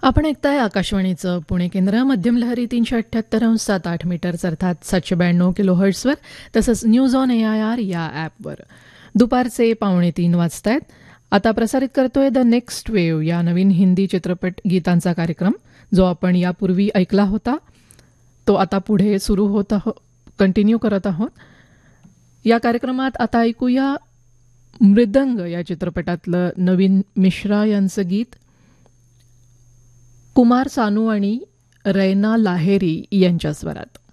आपण ऐकताय आकाशवाणीचं पुणे केंद्र मध्यम लहरी 378.78 मीटर्स अर्थात 792 किलोहर्ट्सवर तसंच न्यूज ऑन AIR या ॲपवर. दुपारचे 2:45 वाजतायत. आता प्रसारित करतोय द नेक्स्ट वेव्ह या नवीन हिंदी चित्रपट गीतांचा कार्यक्रम, जो आपण यापूर्वी ऐकला होता. तो आता पुढे सुरू कंटिन्यू करत आहोत. या कार्यक्रमात आता ऐकूया मृदंग या चित्रपटातलं नवीन मिश्रा यांचं गीत. कुमार सानू आणि रैना लाहेरी यांच्या स्वरात.